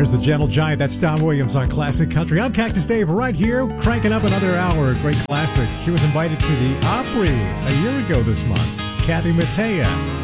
There's the Gentle Giant. That's Don Williams on Classic Country. I'm Cactus Dave right here, cranking up another hour of great classics. She was invited to the Opry a year ago this month. Kathy Mattea.